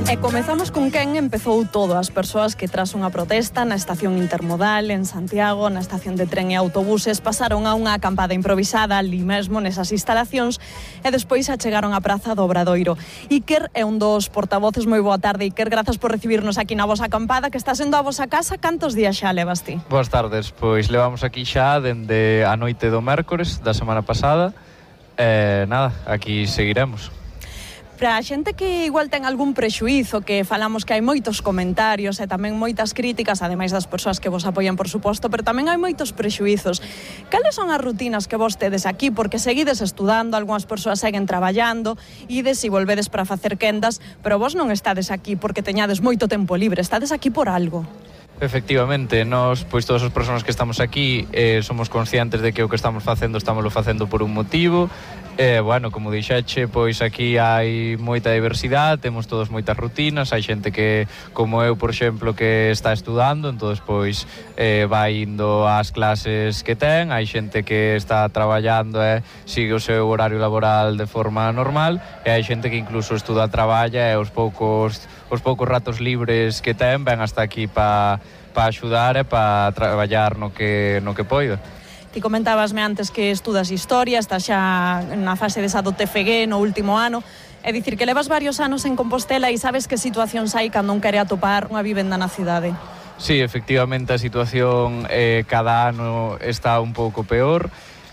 E comezamos con quen empezou todo. As persoas que tras unha protesta na estación intermodal en Santiago, na estación de tren e autobuses, pasaron a unha acampada improvisada ali mesmo nesas instalacións e despois achegaron á praza do Obradoiro. Iker é un dos portavoces. Moi boa tarde, Iker, grazas por recibirnos aquí na vosa acampada, que está sendo a vosa casa. Cantos días xa levas ti? Boas tardes, pois levamos aquí xa dende a noite do mércores da semana pasada. Nada, aquí seguiremos. Para a xente que igual ten algún prexuízo, que falamos que hai moitos comentarios e tamén moitas críticas, ademais das persoas que vos apoian, por suposto, pero tamén hai moitos prexuízos. Cales son as rutinas que vos tedes aquí? Porque seguides estudando, algunhas persoas seguen traballando, ides e volvedes para facer quendas, pero vos non estades aquí porque teñades moito tempo libre, estades aquí por algo. Efectivamente, nós, pois todas as persoas que estamos aquí somos conscientes de que o que estamos facendo por un motivo. Bueno, como dixeche, pois aquí hai moita diversidade, temos todos moitas rutinas, hai xente que, como eu, por exemplo, que está estudando, entonces pois vai indo ás clases que ten, hai xente que está traballando e sigue o seu horario laboral de forma normal, e hai xente que incluso estuda, traballa e os poucos ratos libres que ten ven hasta aquí para axudar e para traballar no que poida. Ti comentabasme antes que estudas historia, estás xa na fase desa do TFG no último ano, é dicir que levas varios anos en Compostela e sabes que situacións hai cando un quere atopar unha vivenda na cidade. Sí, efectivamente a situación cada ano está un pouco peor.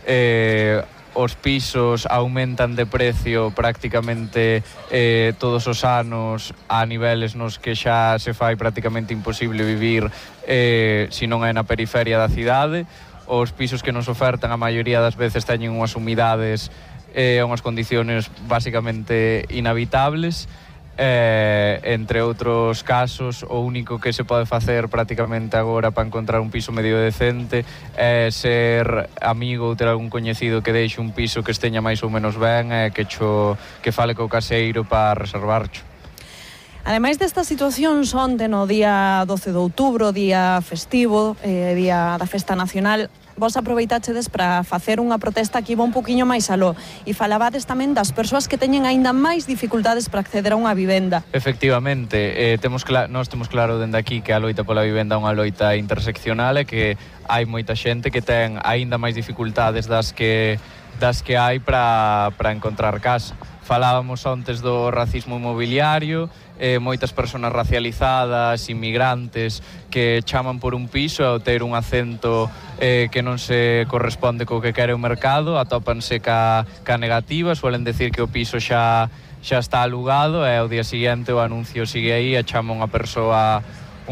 Os pisos aumentan de precio prácticamente todos os anos a niveles nos que xa se fai prácticamente imposible vivir se non é na periferia da cidade. Os pisos que nos ofertan a maioría das veces teñen unhas humidades e unhas condiciones basicamente inhabitables. Entre outros casos, o único que se pode facer prácticamente agora para encontrar un piso medio decente é ser amigo ou ter algún coñecido que deixe un piso que esteña máis ou menos ben e que fale co caseiro para reservarcho. Ademais desta situación, onte no día 12 de outubro, día festivo, día da Festa Nacional, vos aproveitachedes para facer unha protesta que iba un poquinho máis aló e falabades tamén das persoas que teñen aínda máis dificultades para acceder a unha vivenda. Efectivamente, nós temos claro dende aquí que a loita pola vivenda é unha loita interseccional e que hai moita xente que ten aínda máis dificultades das que hai para encontrar casa. Falábamos antes do racismo inmobiliario, moitas persoas racializadas, inmigrantes, que chaman por un piso e ao ter un acento que non se corresponde co que quere o mercado, atópanse ca negativa, suelen decir que o piso xa está alugado e ao día seguinte o anuncio sigue aí e chama unha persoa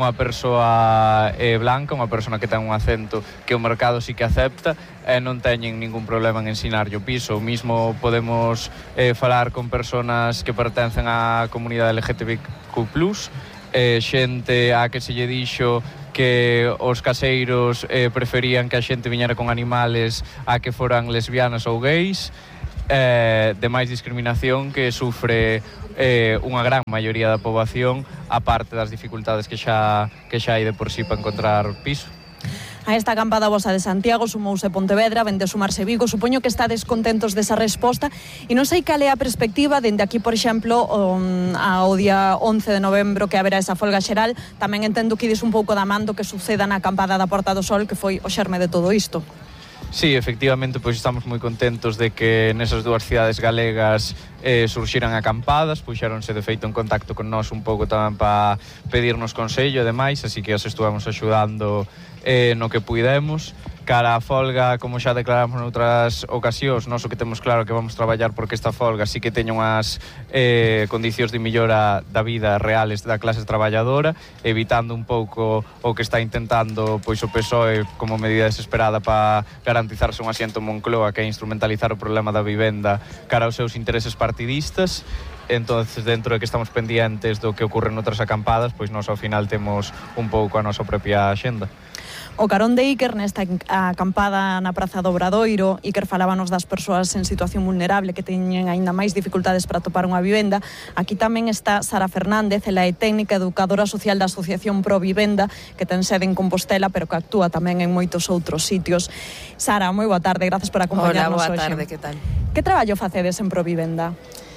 blanca, unha persona que ten un acento que o mercado sí que acepta e non teñen ningún problema en ensinarlle o piso. O mismo podemos falar con persoas que pertencen á comunidade LGTBQ+, xente a que se lle dixo que os caseiros preferían que a xente viñera con animales a que foran lesbianas ou gays, de máis discriminación que sufre unha gran maioría da poboación, a parte das dificultades que xa hai de por sí para encontrar piso. A esta acampada vosa de Santiago sumouse Pontevedra, vende sumarse Vigo. Supoño que estades contentos desa resposta e non sei cal é a perspectiva dende aquí, por exemplo, ao día 11 de novembro que haberá esa folga xeral. Tamén entendo que ides un pouco da mando que suceda na acampada da Porta do Sol, que foi o xerme de todo isto. Sí, efectivamente, pois estamos moi contentos de que nesas dúas cidades galegas surxiran acampadas, puxéronse de feito en contacto con nós un pouco tamén para pedirnos consello e demais, así que os estuvamos axudando no que puidemos. Cara a folga, como xa declaramos noutras ocasións, nós o que temos claro que vamos traballar porque esta folga sí que teña unhas condicións de millora da vida reales da clase traballadora, evitando un pouco o que está intentando pois o PSOE como medida desesperada para garantizarse un asiento en Moncloa, que é instrumentalizar o problema da vivenda cara aos seus intereses partidistas. Entonces, dentro de que estamos pendientes do que ocorre noutras acampadas, pois nós ao final temos un pouco a nosa propia axenda. O carón de Iker nesta acampada na Praza do Obradoiro. Iker falábanos das persoas en situación vulnerable que teñen aínda máis dificultades para atopar unha vivenda. Aquí tamén está Sara Fernández, ela é técnica educadora social da Asociación Pro Vivenda, que ten sede en Compostela, pero que actúa tamén en moitos outros sitios. Sara, moi boa tarde, grazas por acompañarnos hoxe. Hola, boa tarde, que tal? Que traballo facedes en Pro Vivenda?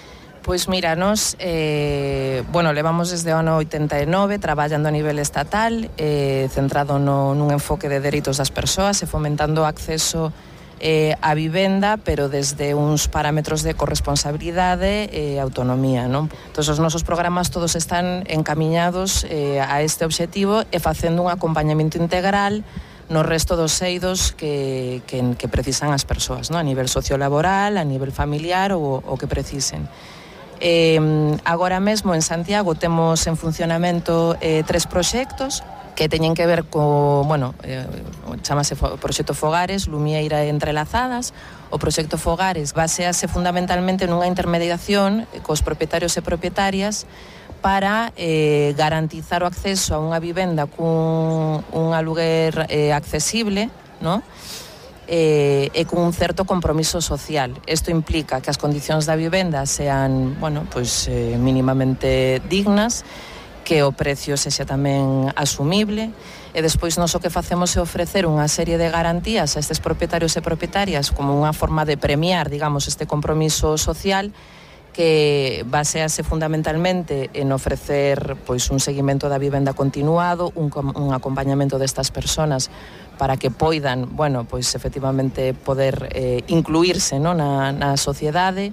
Pois mira, nos levamos desde o ano 89 traballando a nivel estatal, centrado nun enfoque de dereitos das persoas e fomentando o acceso a vivenda, pero desde uns parámetros de corresponsabilidade e autonomía, non? Entón, os nosos programas todos están encamiñados a este obxectivo e facendo un acompañamento integral no resto dos eidos que precisan as persoas, non? A nivel sociolaboral, a nivel familiar ou o que precisen. Agora mesmo en Santiago temos en funcionamento 3 proxectos que teñen que ver co, chamase Proxecto Fogares, Lumieira e Entrelazadas. O Proxecto Fogares basease fundamentalmente nunha intermediación cos propietarios e propietarias para garantizar o acceso a unha vivenda cun aluguer accesible, non? E con un certo compromiso social. Isto implica que as condicións da vivenda sean, mínimamente dignas, que o precio sexa tamén asumible, e despois nós o que facemos é ofrecer unha serie de garantías a estes propietarios e propietarias como unha forma de premiar, digamos, este compromiso social, que basease fundamentalmente en ofrecer un seguimento da vivenda continuado, un acompañamento destas persoas para que poidan, efectivamente poder incluirse, non, na sociedade.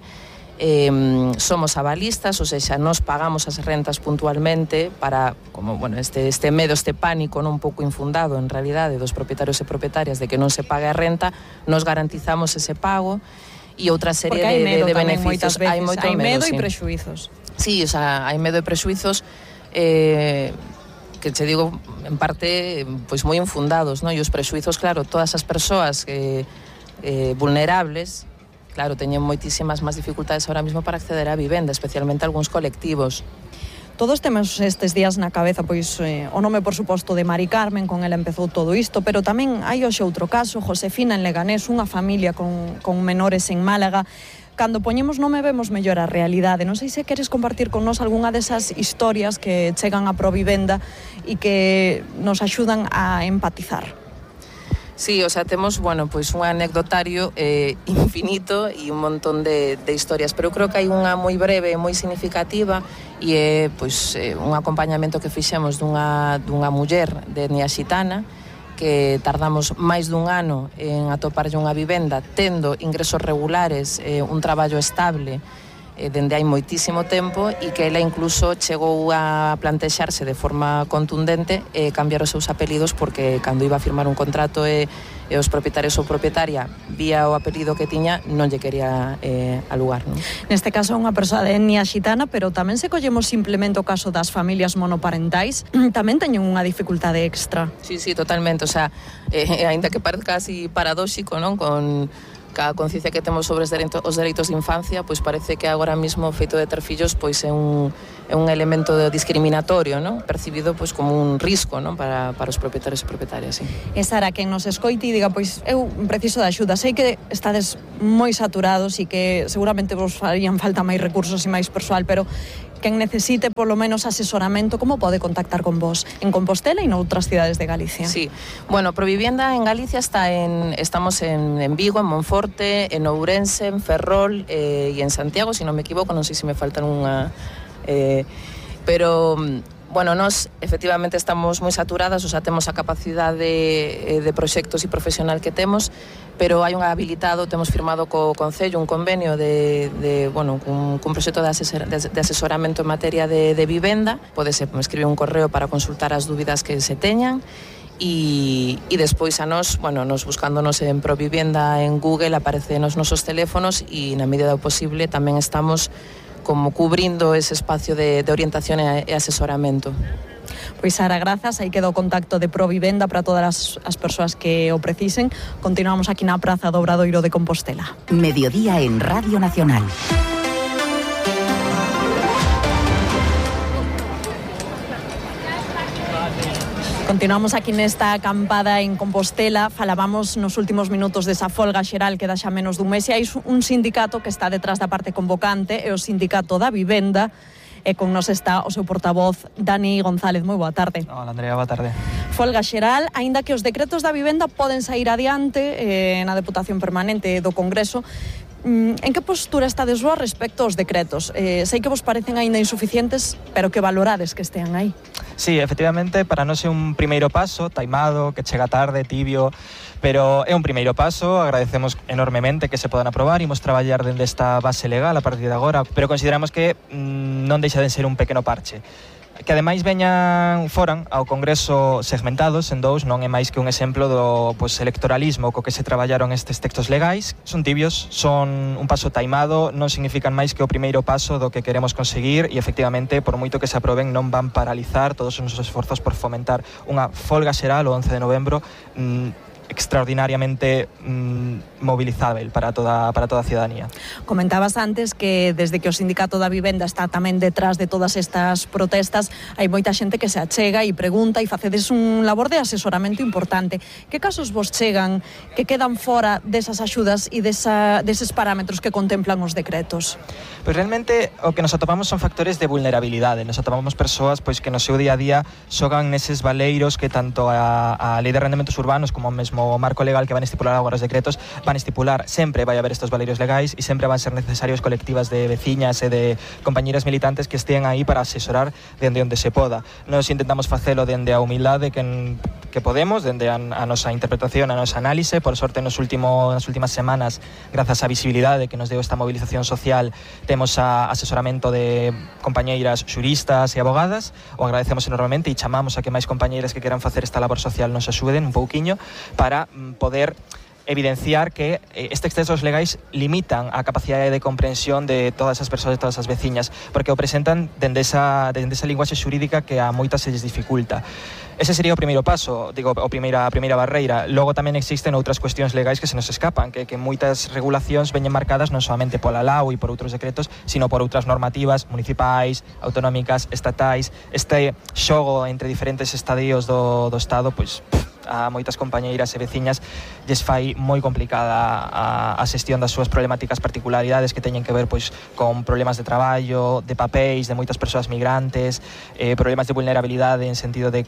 Somos avalistas, ou seja, nos pagamos as rentas puntualmente para, este medo, este pánico non un pouco infundado en realidade dos propietarios e propietarias de que non se pague a renta, nos garantizamos ese pago e outra serie de beneficios. Hai medo e prexuizos. Sí, o sea, hai medo e prexuizos que che digo, en parte, moi infundados, non? E os prexuizos, claro, todas as persoas vulnerables, claro, teñen moitísimas máis dificultades ahora mesmo para acceder á vivenda, especialmente algúns colectivos. Todos temos estes días na cabeza o nome, por suposto, de Mari Carmen, con ela empezou todo isto, pero tamén hai hoxe outro caso, Josefina en Leganés, unha familia con menores en Málaga. Cando poñemos nome vemos mellor a realidade. Non sei se queres compartir con nós algunha desas historias que chegan a Provivenda e que nos axudan a empatizar. Sí, o sea, temos, un anecdotario infinito e un montón de historias, pero creo que hai unha moi breve, moi significativa, e é, un acompañamento que fixemos dunha muller de etnia xitana, que tardamos máis dun ano en atoparlle unha vivenda, tendo ingresos regulares, un traballo estable, dende hai moitísimo tempo, e que ela incluso chegou a plantexarse de forma contundente cambiar os seus apelidos, porque cando iba a firmar un contrato e os propietarios ou propietaria vía o apelido que tiña, non lle quería alugar, non? Neste caso unha persoa de etnia xitana, pero tamén se collemos simplemente o caso das familias monoparentais, tamén teñen unha dificultade extra. Sí, totalmente, o sea, aínda que parezca así paradóxico, non? Con a conciencia que temos sobre os dereitos de infancia, parece que agora mesmo o feito de ter fillos é un elemento discriminatorio, non? Percibido como un risco, non? Para os propietarios e propietarias, sí. E Sara, quen nos escoite e diga, eu preciso de axuda, sei que estades moi saturados e que seguramente vos farían falta máis recursos e máis persoal, pero quen necesite polo menos asesoramento, como pode contactar con vos? En Compostela e noutras cidades de Galicia? Sí, Provivenda en Galicia estamos en Vigo, en Monforte, en Ourense, en Ferrol e en Santiago, se non me equivoco, non sei se me faltan unha... pero... Nos efectivamente estamos moi saturadas, o sea, temos a capacidade de proxectos e profesional que temos, pero hai un habilitado, temos firmado co Concello un convenio cun proxecto de asesoramento en materia de vivenda. Podese escribir un correo para consultar as dúbidas que se teñan, e despois a nos, nos buscándonos en Provivenda en Google aparecen os nosos teléfonos, e na medida do posible tamén estamos como cubrindo ese espacio de orientación e asesoramento. Pois Sara, grazas, aí queda o contacto de Provivenda para todas as persoas que o precisen. Continuamos aquí na Praza do Obradoiro de Compostela. Mediodía en Radio Nacional. Continuamos aquí nesta acampada en Compostela. Falábamos nos últimos minutos desa folga xeral que dá xa menos dun mes, e hai un sindicato que está detrás da parte convocante, é o Sindicato da Vivenda, e con nos está o seu portavoz Dani González. Moi boa tarde. Hola, Andrea, boa tarde. Folga xeral, aínda que os decretos da vivenda poden sair adiante na Deputación Permanente do Congreso, En que postura estades vos respecto aos decretos? Sei que vos parecen aínda insuficientes, pero que valorades que estean aí. Sí, efectivamente, para nós é un primeiro paso, taimado, que chega tarde, tibio, pero é un primeiro paso, agradecemos enormemente que se podan aprobar, imos traballar dende esta base legal a partir de agora, pero consideramos que non deixa de ser un pequeno parche. Que ademais foran ao Congreso segmentados en dous, non é máis que un exemplo do electoralismo co que se traballaron estes textos legais. Son tibios, son un paso taimado, non significan máis que o primeiro paso do que queremos conseguir e efectivamente, por moito que se aproben, non van paralizar todos os nosos esforzos por fomentar unha folga xeral o 11 de novembro extraordinariamente movilizável para toda a ciudadanía. Comentabas antes que desde que o Sindicato da Vivenda está tamén detrás de todas estas protestas, hai moita xente que se achega e pregunta e facedes un labor de asesoramento importante. Que casos vos chegan que quedan fora desas axudas e deses parámetros que contemplan os decretos? Pois realmente o que nos atopamos son factores de vulnerabilidade. Nos atopamos persoas que no seu día a día xogan neses valeiros que tanto a Lei de Arrendamentos Urbanos como o mesmo marco legal que van estipular agora os decretos van estipular. Sempre vai haber estes valeiros legais e sempre van ser necesarios colectivas de veciñas e de compañeiras militantes que estean aí para asesorar dende onde se poda. Nos intentamos facelo dende a humildade que podemos, dende a nosa interpretación, a nosa análise. Por sorte, nas últimas semanas, grazas á visibilidade que nos deu esta movilización social, temos a asesoramento de compañeiras xuristas e abogadas. O agradecemos enormemente e chamamos a que máis compañeiras que queran facer esta labor social nos axuden un pouquiño para poder evidenciar que estes textos legais limitan a capacidade de comprensión de todas as persoas, de todas as veciñas, porque o presentan dende esa linguaxe xurídica que a moitas se lles dificulta. Ese sería o primeiro paso, a primeira barreira. Logo tamén existen outras cuestións legais que se nos escapan, que moitas regulacións veñen marcadas non solamente pola LAU e por outros decretos, sino por outras normativas municipais, autonómicas, estatais. Este xogo entre diferentes estadios do Estado, a moitas compañeiras e veciñas lles fai moi complicada a xestión das súas problemáticas particularidades que teñen que ver con problemas de traballo, de papéis, de moitas persoas migrantes, problemas de vulnerabilidade en sentido de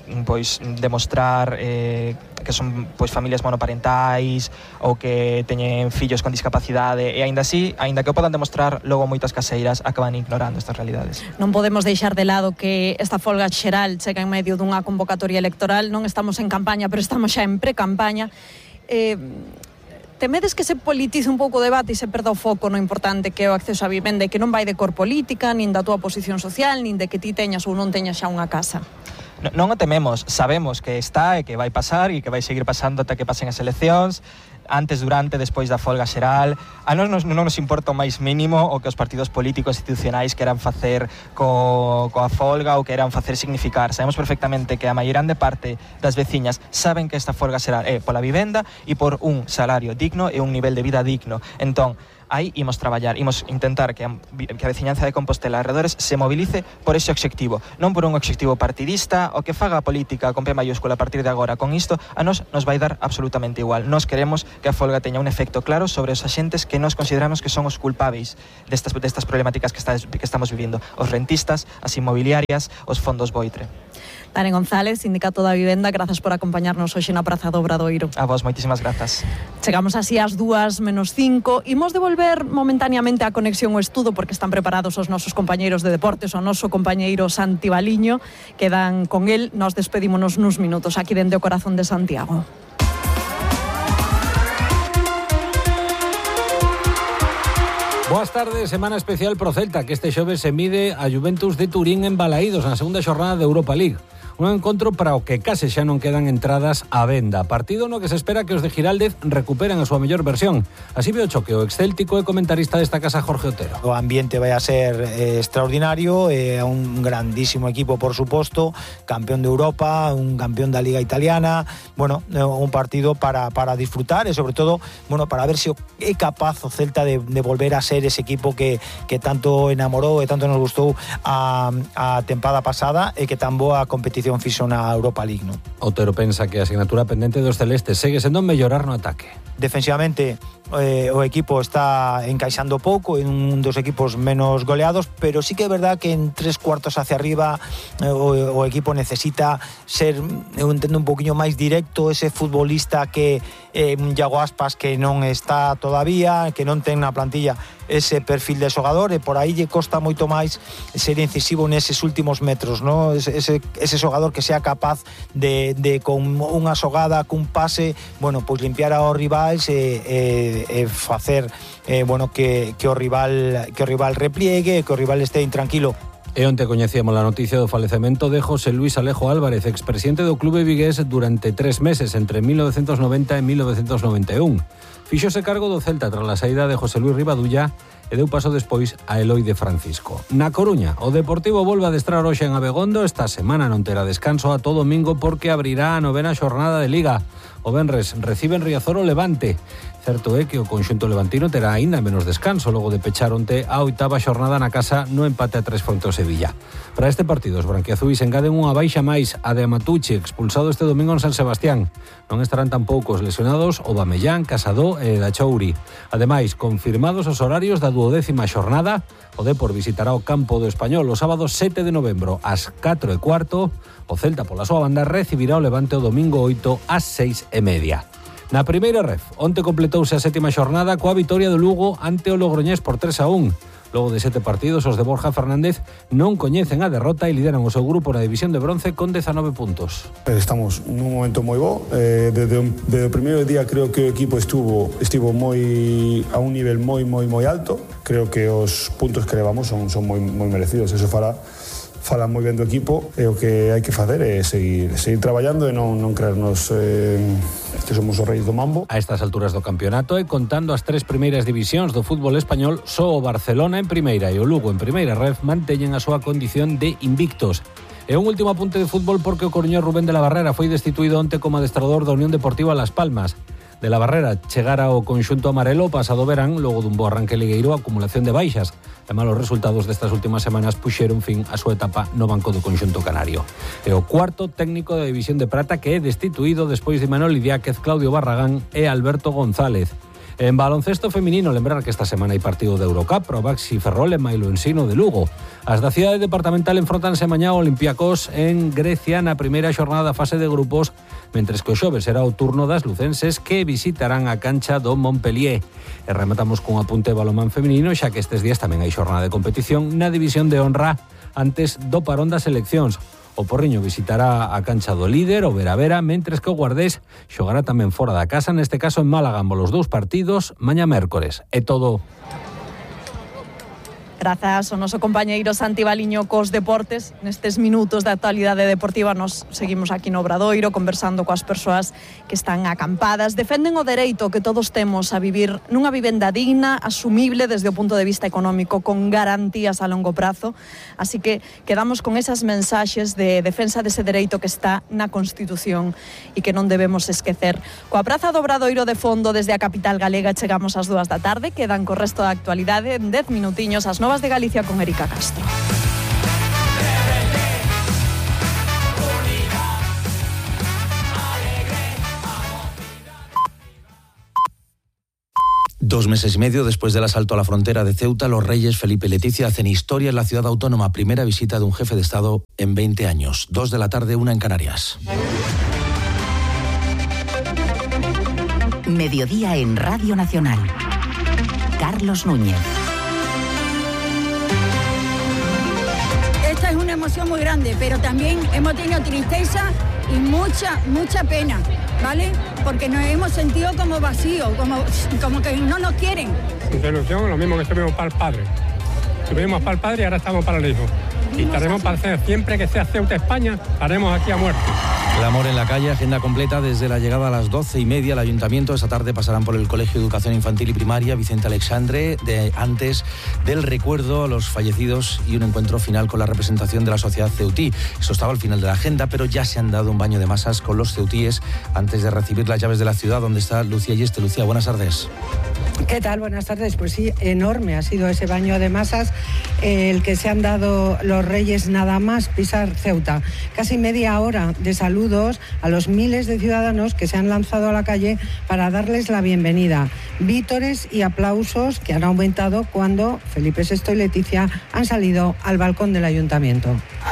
demostrar que son familias monoparentais ou que teñen fillos con discapacidade e aínda así, aínda que o podan demostrar, logo moitas caseiras acaban ignorando estas realidades. Non podemos deixar de lado que esta folga xeral chega en medio dunha convocatoria electoral. Non estamos en campaña, pero estamos xa en pre-campaña. Temedes que se politice un pouco o debate e se perda o foco no importante que é o acceso á vivenda e que non vai de cor política, nin da túa posición social, nin de que ti teñas ou non teñas xa unha casa? Non o tememos, sabemos que está e que vai pasar e que vai seguir pasando ata que pasen as eleccións, antes, durante, despois da folga xeral. A nós non nos importa o máis mínimo o que os partidos políticos institucionais queran facer coa folga ou queran facer significar. Sabemos perfectamente que a maioría de parte das veciñas saben que esta folga xeral é pola vivenda e por un salario digno e un nivel de vida digno. Entón, aí imos traballar, imos intentar que a veciñanza de Compostela arredores se movilice por ese obxectivo, non por un obxectivo partidista. O que faga a política con P mayúscula a partir de agora con isto, a nos vai dar absolutamente igual. Nos queremos que a folga teña un efecto claro sobre os axentes que nos consideramos que son os culpáveis destas problemáticas que estamos vivindo: os rentistas, as inmobiliarias, os fondos Boitre. Dani González, Sindicato da Vivenda, grazas por acompañarnos hoxe na Praza do Obradoiro. A vos, moitísimas grazas. Chegamos así ás 2:05. Imos devolver momentaneamente a conexión ao estudo porque están preparados os nosos compañeiros de deportes, o noso compañeiro Santi Baliño. Quedan con el, nos despedímonos nuns minutos aquí dende o corazón de Santiago. Boas tardes, semana especial pro Celta, que este xoves se mide a Juventus de Turín en Balaídos na segunda xornada de Europa League. Un encontro para o que case xa non quedan entradas á venda. Partido no que se espera que os de Giraldez recuperen a súa mellor versión. Así ve o choque o excéltico e comentarista desta casa Jorge Otero. O ambiente vai a ser extraordinario, un grandísimo equipo, por suposto, campeón de Europa, un campeón da Liga Italiana. Bueno, un partido para disfrutar e sobre todo, para ver se é capaz o Celta de volver a ser ese equipo que tanto enamorou e tanto nos gustou a tempada pasada e que tan boa competición competición fixo na Europa League, non? Otero pensa que a asignatura pendente dos celestes segue sendo mellorar no ataque. Defensivamente o equipo está encaixando pouco, en un dos equipos menos goleados, pero sí que é verdad que en 3/4 hacia arriba o equipo necesita ser, eu entendo, un poquinho máis directo, ese futbolista que Iago Aspas, que non está todavía, que non ten na plantilla ese perfil de xogador, e por aí lle costa moito máis ser incisivo neses últimos metros, ¿no? Ese xogador que sea capaz de con unha xogada, cun pase, bueno, pois limpiar aos rivais e facer que o rival repliegue, que o rival este intranquilo. E onte coñecíamos a noticia do falecemento de José Luis Alejo Álvarez, expresidente do clube vigués durante 3 meses, entre 1990 e 1991. Fíxose cargo do Celta tras a saída de José Luis Rivadulla e deu paso despois a Eloi de Francisco. Na Coruña, o Deportivo volve a adestrar hoxe en Abegondo. Esta semana non terá descanso ata o domingo porque abrirá a 9ª xornada de Liga. O venres reciben Riazor o Levante. Certo é que o conxunto levantino terá aínda menos descanso logo de pechar onte a 8ª xornada na casa no empate a 3 fronte ao Sevilla. Para este partido, os branquiazuis engaden unha baixa máis, a de Amatucci, expulsado este domingo en San Sebastián. Non estarán tampouco os lesionados Aubameyang, Casado e Dachouri. Ademais, confirmados os horarios da 12ª xornada, o Depor visitará o campo do Español o sábado 7 de novembro ás 4:15. O Celta, pola súa banda, recibirá o Levante o domingo 8 ás 6:30. Na primeira ref, onte completouse a 7ª xornada coa vitoria do Lugo ante o Logroñés por 3-1. Logo de 7 partidos, os de Borja Fernández non coñecen a derrota e lideran o seu grupo na división de bronce con 19 puntos. Estamos nun momento moi bo. Desde o primeiro día creo que o equipo estivo a un nivel moi alto. Creo que os puntos que levamos son moi merecidos. Eso fala moi ben do equipo, e o que hai que facer é seguir traballando e non creernos que somos os reis do mambo. A estas alturas do campeonato e contando as 3 primeiras divisións do fútbol español, só o Barcelona en primeira e o Lugo en primeira ref manteñen a súa condición de invictos. E un último apunte de fútbol porque o coruñés Rubén de la Barrera foi destituído onte como adestrador da Unión Deportiva Las Palmas. De la Barrera chegara ao conxunto amarelo pasado verán, logo dun bo arranque ligueiro, acumulación de baixas. E malos resultados destas últimas semanas puxeron fin á súa etapa no banco do conxunto canario. E o cuarto técnico da división de prata que é destituído despois de Manuel Idiáquez, Claudio Barragán e Alberto González. En baloncesto feminino, lembrar que esta semana hai partido de Eurocup pro Baxi Ferrol e Mailo Ensino de Lugo. As da cidade departamental enfrontanse mañá ao Olympiacos en Grecia na primeira xornada da fase de grupos, mentres que o xoves será o turno das lucenses que visitarán a cancha do Montpellier. E rematamos cun apunte de balonmán feminino, xa que estes días tamén hai xornada de competición na división de honra antes do parón das eleccións. O Porriño visitará a cancha do líder, o Vera, mentres que o Guardés xogará tamén fora da casa, neste caso en Málaga, ambos os 2 partidos, mañá mércores. É todo. Grazas ao noso compañeiro Santi Baliño cos deportes. Nestes minutos da actualidade deportiva nos seguimos aquí no Obradoiro conversando coas persoas que están acampadas. Defenden o dereito que todos temos a vivir nunha vivenda digna, asumible desde o punto de vista económico, con garantías a longo prazo. Así que quedamos con esas mensaxes de defensa dese dereito que está na Constitución e que non debemos esquecer. Coa Praza do Obradoiro de fondo desde a capital galega chegamos ás 2 da tarde. Quedan co resto da actualidade en 10 minutiños as Novas de Galicia con Erika Castro. Dos meses y medio después del asalto a la frontera de Ceuta, los reyes Felipe y Leticia hacen historia en la ciudad autónoma. Primera visita de un jefe de Estado en 20 años. 2 de la tarde, 1 en Canarias. Mediodía en Radio Nacional. Carlos Núñez. Esta es una emoción muy grande, pero también hemos tenido tristeza y mucha pena, ¿vale? Porque nos hemos sentido como vacíos, como que no nos quieren. Nuestra ilusión, lo mismo que estuvimos para el padre. Estuvimos para el padre y ahora estamos para el hijo. Y estaremos para hacer, siempre que sea Ceuta España, estaremos aquí a muerte. Clamor en la calle, agenda completa desde la llegada a las 12:30 al Ayuntamiento. Esta tarde pasarán por el Colegio de Educación Infantil y Primaria Vicente Alexandre, antes del recuerdo a los fallecidos y un encuentro final con la representación de la sociedad ceutí. Eso estaba al final de la agenda, pero ya se han dado un baño de masas con los ceutíes antes de recibir las llaves de la ciudad, donde está Lucía Yeste. Lucía, buenas tardes. ¿Qué tal? Buenas tardes. Pues sí, enorme ha sido ese baño de masas el que se han dado los reyes nada más pisar Ceuta. Casi media hora de saludos a los miles de ciudadanos que se han lanzado a la calle para darles la bienvenida. Vítores y aplausos que han aumentado cuando Felipe VI y Leticia han salido al balcón del Ayuntamiento.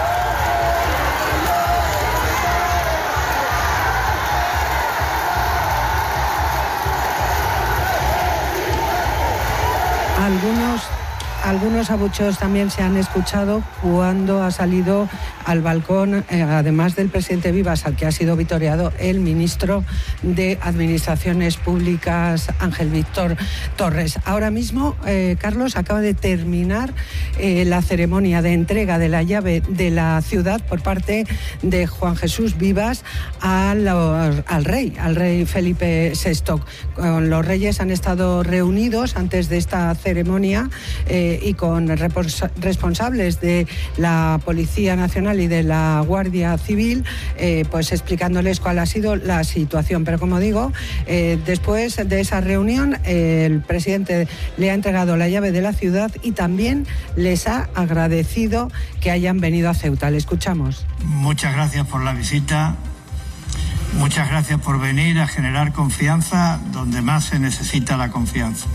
Algunos abucheos también se han escuchado cuando ha salido al balcón, además del presidente Vivas, al que ha sido vitoreado el ministro de Administraciones Públicas, Ángel Víctor Torres. Ahora mismo, Carlos, acaba de terminar la ceremonia de entrega de la llave de la ciudad por parte de Juan Jesús Vivas al rey Felipe VI. Con los reyes han estado reunidos antes de esta ceremonia y con responsables de la Policía Nacional y de la Guardia Civil, pues explicándoles cuál ha sido la situación. Pero como digo, después de esa reunión, el presidente le ha entregado la llave de la ciudad y también les ha agradecido que hayan venido a Ceuta. Le escuchamos. Muchas gracias por la visita. Muchas gracias por venir a generar confianza donde más se necesita la confianza.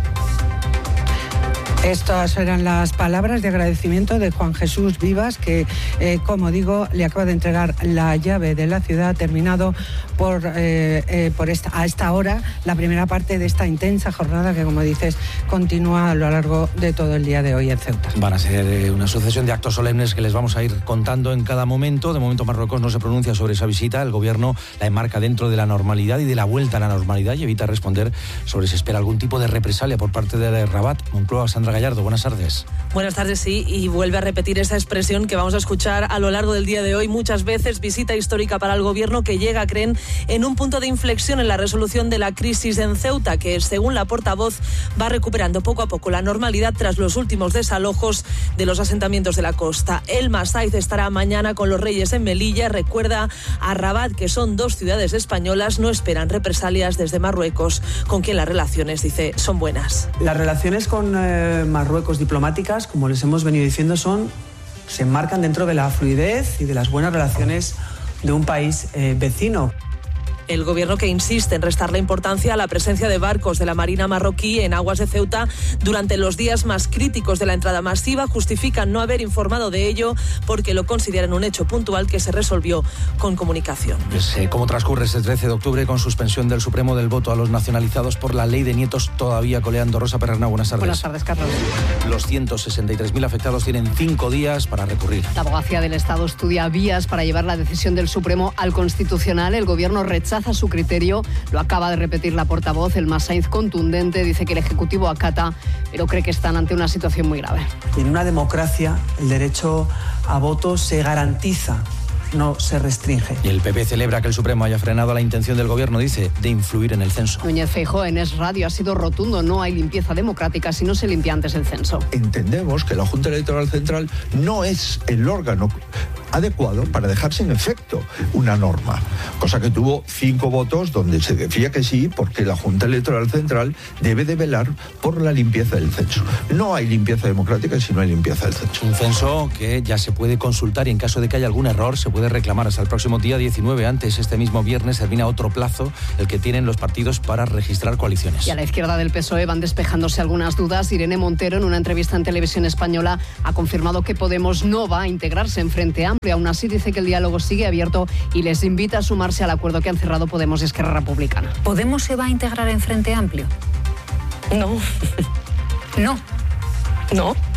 Estas eran las palabras de agradecimiento de Juan Jesús Vivas, que, como digo, le acaba de entregar la llave de la ciudad. Terminado a esta hora la primera parte de esta intensa jornada que, como dices, continúa a lo largo de todo el día de hoy en Ceuta. Van a ser una sucesión de actos solemnes que les vamos a ir contando en cada momento. De momento Marruecos no se pronuncia sobre esa visita. El gobierno la enmarca dentro de la normalidad y de la vuelta a la normalidad y evita responder sobre si espera algún tipo de represalia por parte de Rabat. Moncloa, Sandra Gallardo, buenas tardes. Buenas tardes, sí, y vuelve a repetir esa expresión que vamos a escuchar a lo largo del día de hoy muchas veces. Visita histórica para el gobierno que llega, creen, en un punto de inflexión en la resolución de la crisis en Ceuta, que según la portavoz va recuperando poco a poco la normalidad tras los últimos desalojos de los asentamientos de la costa. Elma Saiz estará mañana con los reyes en Melilla. Recuerda a Rabat que son dos ciudades españolas, no esperan represalias desde Marruecos, con quien las relaciones, dice, son buenas. Las relaciones con Marruecos diplomáticas, como les hemos venido diciendo, se enmarcan dentro de la fluidez y de las buenas relaciones de un país vecino. El gobierno que insiste en restarle importancia a la presencia de barcos de la Marina marroquí en aguas de Ceuta durante los días más críticos de la entrada masiva justifican no haber informado de ello porque lo consideran un hecho puntual que se resolvió con comunicación. ¿Cómo transcurre este 13 de octubre con suspensión del Supremo del voto a los nacionalizados por la ley de nietos todavía coleando? Rosa Perrernau, buenas tardes. Buenas tardes, Carlos. Los 163.000 afectados tienen 5 días para recurrir. La abogacía del Estado estudia vías para llevar la decisión del Supremo al Constitucional. El gobierno rechaza su criterio, lo acaba de repetir la portavoz. Elma Saiz, contundente, dice que el Ejecutivo acata, pero cree que están ante una situación muy grave. En una democracia el derecho a voto se garantiza, no se restringe. Y el PP celebra que el Supremo haya frenado la intención del gobierno, dice, de influir en el censo. Núñez Feijóo en Es Radio ha sido rotundo: no hay limpieza democrática si no se limpia antes el censo. Entendemos que la Junta Electoral Central no es el órgano adecuado para dejar sin efecto una norma, cosa que tuvo 5 votos donde se decía que sí, porque la Junta Electoral Central debe de velar por la limpieza del censo. No hay limpieza democrática si no hay limpieza del censo. Un censo que ya se puede consultar y en caso de que haya algún error se puede reclamar hasta el próximo día 19. Antes, este mismo viernes, termina otro plazo, el que tienen los partidos para registrar coaliciones. Y a la izquierda del PSOE van despejándose algunas dudas. Irene Montero, en una entrevista en Televisión Española, ha confirmado que Podemos no va a integrarse en Frente Amplio. Aún así, dice que el diálogo sigue abierto y les invita a sumarse al acuerdo que han cerrado Podemos y Esquerra Republicana. ¿Podemos se va a integrar en Frente Amplio? No. No. No.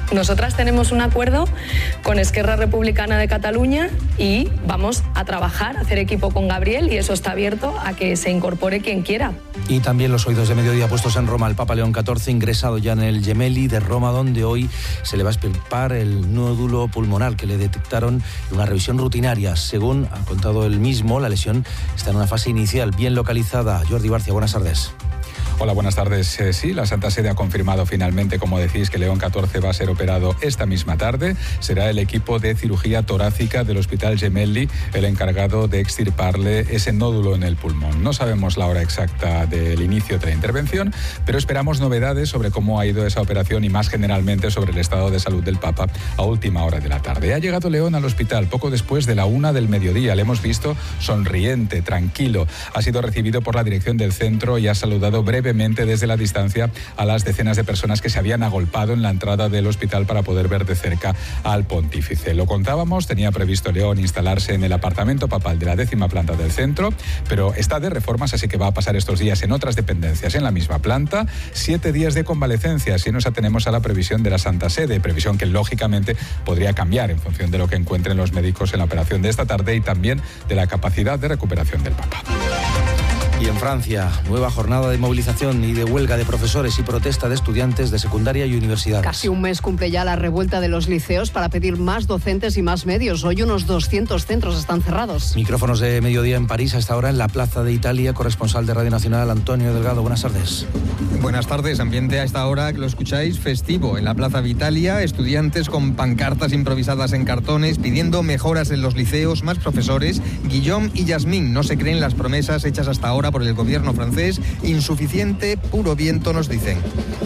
Nosotras tenemos un acuerdo con Esquerra Republicana de Cataluña y vamos a trabajar, a hacer equipo con Gabriel, y eso está abierto a que se incorpore quien quiera. Y también los oídos de mediodía puestos en Roma. El Papa León XIV ingresado ya en el Gemelli de Roma, donde hoy se le va a extirpar el nódulo pulmonar que le detectaron en una revisión rutinaria. Según ha contado él mismo, la lesión está en una fase inicial bien localizada. Jordi Barcia, buenas tardes. Hola, buenas tardes. Sí, la Santa Sede ha confirmado finalmente, como decís, que León XIV va a ser operado esta misma tarde. Será el equipo de cirugía torácica del Hospital Gemelli el encargado de extirparle ese nódulo en el pulmón. No sabemos la hora exacta del inicio de la intervención, pero esperamos novedades sobre cómo ha ido esa operación y más generalmente sobre el estado de salud del Papa a última hora de la tarde. Ha llegado León al hospital poco después de la 1 del mediodía. Le hemos visto sonriente, tranquilo. Ha sido recibido por la dirección del centro y ha saludado brevemente desde la distancia a las decenas de personas que se habían agolpado en la entrada del hospital para poder ver de cerca al pontífice. Lo contábamos, tenía previsto León instalarse en el apartamento papal de la 10ª planta del centro, pero está de reformas, así que va a pasar estos días en otras dependencias en la misma planta. 7 días de convalecencia, si nos atenemos a la previsión de la Santa Sede, previsión que lógicamente podría cambiar en función de lo que encuentren los médicos en la operación de esta tarde y también de la capacidad de recuperación del Papa. Y en Francia, nueva jornada de movilización y de huelga de profesores y protesta de estudiantes de secundaria y universidades. Casi un mes cumple ya la revuelta de los liceos para pedir más docentes y más medios. Hoy unos 200 centros están cerrados. Micrófonos de mediodía en París, hasta ahora en la Plaza de Italia. Corresponsal de Radio Nacional, Antonio Delgado. Buenas tardes. Buenas tardes. Ambiente a esta hora que lo escucháis festivo. En la Plaza de Italia, estudiantes con pancartas improvisadas en cartones pidiendo mejoras en los liceos, más profesores. Guillaume y Yasmín no se creen las promesas hechas hasta ahora por el gobierno francés. Insuficiente, puro viento, nos dicen.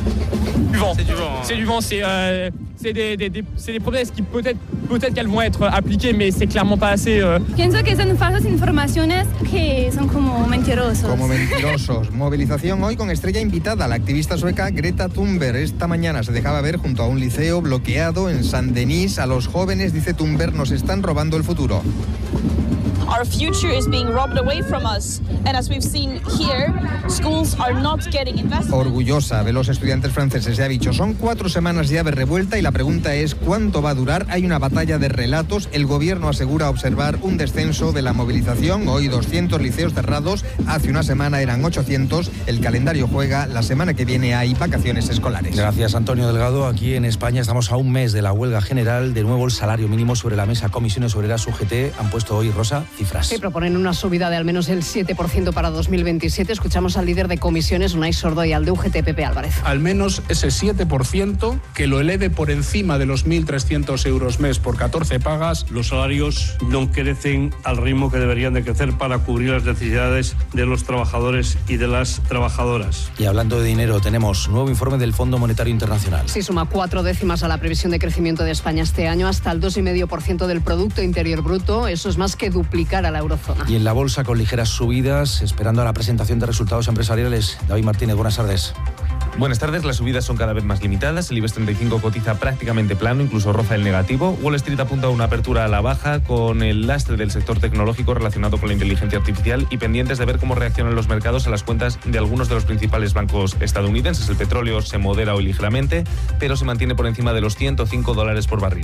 C'est du vent, c'est des promesses qui peut-être qu'elles vont être appliquées, mais c'est clairement pas assez. Pienso que son falsas informaciones que son como mentirosos. Como mentirosos. Movilización hoy con estrella invitada, la activista sueca Greta Thunberg. Esta mañana se dejaba ver junto a un liceo bloqueado en Saint-Denis. A los jóvenes, dice Thunberg, nos están robando el futuro. Our future is being robbed away from us, and as we've seen here, schools are not getting invested. Orgullosa de los estudiantes franceses, ya ha dicho, son 4 semanas ya de revuelta y la pregunta es ¿cuánto va a durar? Hay una batalla de relatos. El gobierno asegura observar un descenso de la movilización. Hoy 200 liceos cerrados, hace una semana eran 800. El calendario juega, la semana que viene hay vacaciones escolares. Gracias, Antonio Delgado. Aquí en España estamos a un mes de la huelga general. De nuevo el salario mínimo sobre la mesa. Comisiones Obreras, UGT, han puesto hoy, Rosa, cifras. Sí, proponen una subida de al menos el 7% para 2027. Escuchamos al líder de comisiones, Unai Sordo, y al de UGT, Pepe Álvarez. Al menos ese 7% que lo eleve por encima de los 1.300 euros mes por 14 pagas. Los salarios no crecen al ritmo que deberían de crecer para cubrir las necesidades de los trabajadores y de las trabajadoras. Y hablando de dinero, tenemos nuevo informe del Fondo Monetario Internacional. Sí, suma 4 décimas a la previsión de crecimiento de España este año, hasta el 2,5% del Producto Interior Bruto. Eso es más que duplicar a la eurozona. Y en la bolsa con ligeras subidas, esperando a la presentación de resultados empresariales. David Martínez, buenas tardes. Buenas tardes, las subidas son cada vez más limitadas. El IBEX 35 cotiza prácticamente plano, incluso roza el negativo. Wall Street apunta a una apertura a la baja con el lastre del sector tecnológico relacionado con la inteligencia artificial y pendientes de ver cómo reaccionan los mercados a las cuentas de algunos de los principales bancos estadounidenses. El petróleo se modera hoy ligeramente, pero se mantiene por encima de los $105 por barril.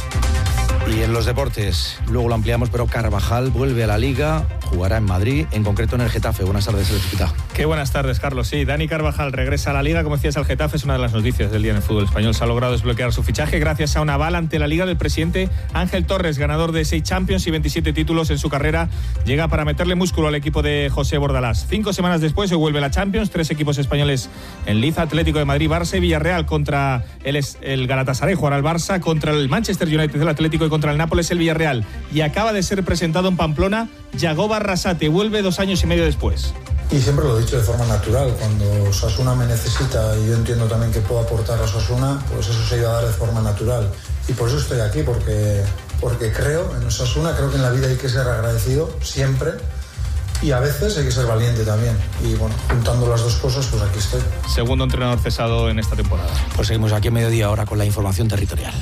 Y en los deportes, luego lo ampliamos, pero Carvajal vuelve a la Liga, jugará en Madrid, en concreto en el Getafe. Buenas tardes, Electricita. Qué buenas tardes, Carlos. Sí, Dani Carvajal regresa a la Liga, como decías, al Getafe. Es una de las noticias del día en el fútbol español. Se ha logrado desbloquear su fichaje gracias a un aval ante la Liga del presidente Ángel Torres, ganador de 6 Champions y 27 títulos en su carrera. Llega para meterle músculo al equipo de José Bordalás. 5 semanas después, hoy vuelve la Champions. 3 equipos españoles en liza: Atlético de Madrid, Barça y Villarreal. Contra el Galatasaray jugará el Barça, contra el Manchester United el Atlético y contra el Nápoles el Villarreal. Y acaba de ser presentado en Pamplona Yago Barrasate, vuelve 2 años y medio después. Y siempre lo he dicho de forma natural, cuando Osasuna me necesita y yo entiendo también que puedo aportar a Osasuna, pues eso se iba a dar de forma natural. Y por eso estoy aquí, porque creo en Osasuna, creo que en la vida hay que ser agradecido siempre. Y a veces hay que ser valiente también. Y bueno, juntando las dos cosas, pues aquí estoy. Segundo entrenador cesado en esta temporada. Pues seguimos aquí a mediodía ahora con la información territorial.